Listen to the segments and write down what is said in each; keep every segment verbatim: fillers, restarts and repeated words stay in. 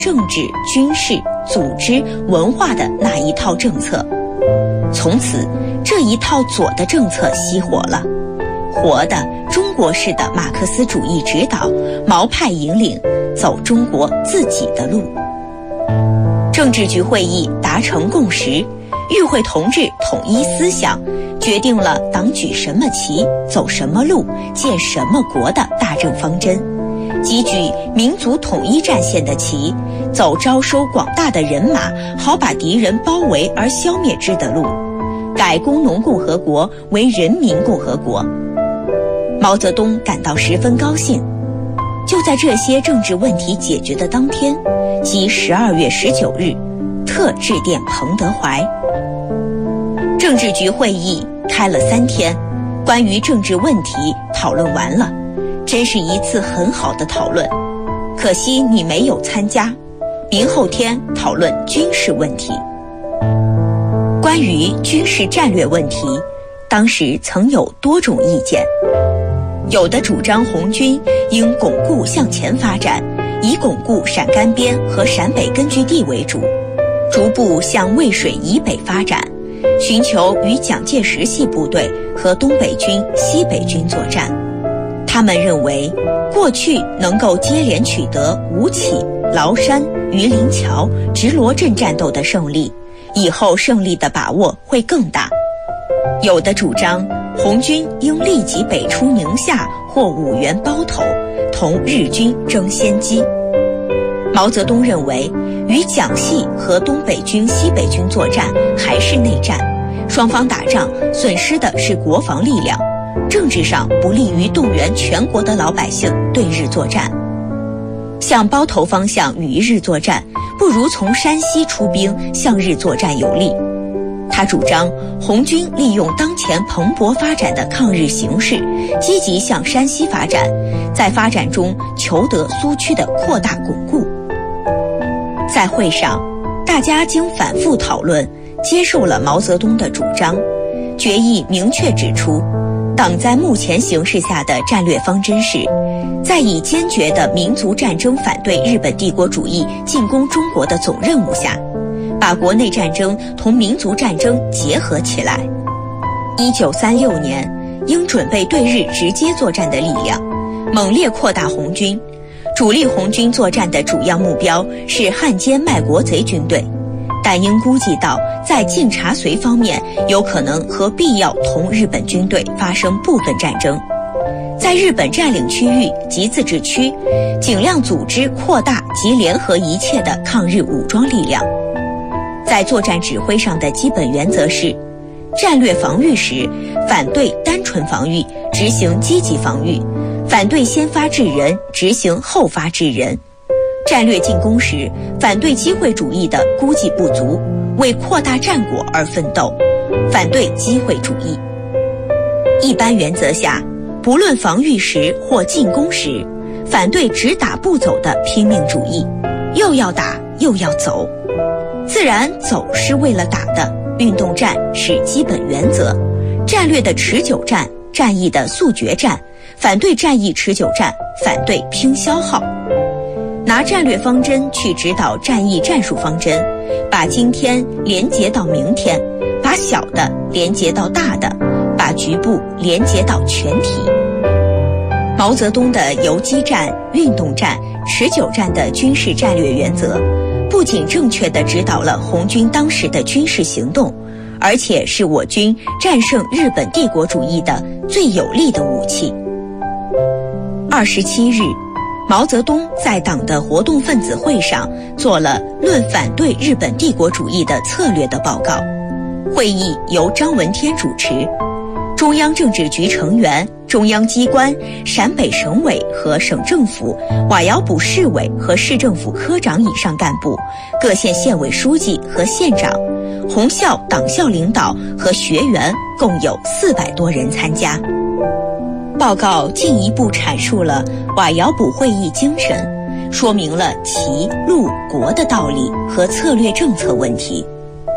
政治、军事、组织、文化的那一套政策。从此，这一套左的政策熄火了，活的中国式的马克思主义指导，毛派引领，走中国自己的路。政治局会议达成共识，与会同志统一思想，决定了党举什么旗，走什么路，建什么国的大政方针，即举民族统一战线的旗，走招收广大的人马，好把敌人包围而消灭之的路，改工农共和国为人民共和国。毛泽东感到十分高兴。就在这些政治问题解决的当天，即十二月十九日，特致电彭德怀。政治局会议开了三天，关于政治问题讨论完了，真是一次很好的讨论。可惜你没有参加。明后天讨论军事问题。关于军事战略问题，当时曾有多种意见。有的主张红军应巩固向前发展，以巩固陕甘边和陕北根据地为主，逐步向渭水以北发展，寻求与蒋介石系部队和东北军、西北军作战。他们认为，过去能够接连取得吴起、崂山、榆林桥、直罗镇战斗的胜利，以后胜利的把握会更大。有的主张红军应立即北出宁夏或五原包头，同日军争先机。毛泽东认为，与蒋系和东北军、西北军作战还是内战，双方打仗损失的是国防力量，政治上不利于动员全国的老百姓对日作战。向包头方向与日作战，不如从山西出兵向日作战有利。他主张红军利用当前蓬勃发展的抗日形势，积极向山西发展，在发展中求得苏区的扩大巩固。在会上，大家经反复讨论，接受了毛泽东的主张。决议明确指出，党在目前形势下的战略方针是，在以坚决的民族战争反对日本帝国主义进攻中国的总任务下，把国内战争同民族战争结合起来。一九三六年，应准备对日直接作战的力量，猛烈扩大红军。主力红军作战的主要目标是汉奸卖国贼军队，但应估计到在晋察绥方面有可能和必要同日本军队发生部分战争。在日本占领区域及自治区，尽量组织扩大及联合一切的抗日武装力量。在作战指挥上的基本原则是，战略防御时反对单纯防御，执行积极防御；反对先发制人，执行后发制人。战略进攻时，反对机会主义的估计不足，为扩大战果而奋斗，反对机会主义。一般原则下，不论防御时或进攻时，反对只打不走的拼命主义，又要打又要走。自然走是为了打的，运动战是基本原则。战略的持久战，战役的速决战，反对战役持久战，反对拼消耗。拿战略方针去指导战役战术方针，把今天连接到明天，把小的连接到大的，把局部连接到全体。毛泽东的游击战、运动战、持久战的军事战略原则，不仅正确地指导了红军当时的军事行动，而且是我军战胜日本帝国主义的最有力的武器。二十七日，毛泽东在党的活动分子会上做了论反对日本帝国主义的策略的报告。会议由张闻天主持，中央政治局成员、中央机关、陕北省委和省政府、瓦窑堡市委和市政府科长以上干部、各县县委书记和县长、红校党校领导和学员共有四百多人参加。报告进一步阐述了瓦窑堡会议精神，说明了齐、陆、国的道理和策略政策问题。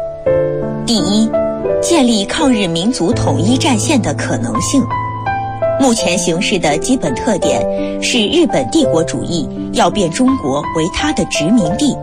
第一，建立抗日民族统一战线的可能性。 目前形势的基本特点是日本帝国主义要变中国为它的殖民地。